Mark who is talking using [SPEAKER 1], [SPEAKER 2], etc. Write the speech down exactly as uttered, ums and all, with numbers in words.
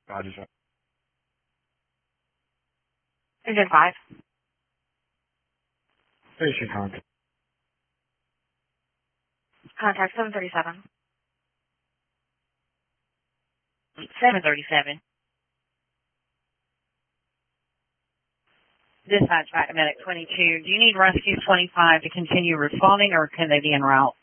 [SPEAKER 1] Roger, sir.
[SPEAKER 2] Engine five.
[SPEAKER 1] Station contact.
[SPEAKER 2] Contact seven thirty-seven.
[SPEAKER 3] seven thirty-seven. Dispatch back to Medic twenty-two. Do you need Rescue twenty-five to continue responding, or can they be en route?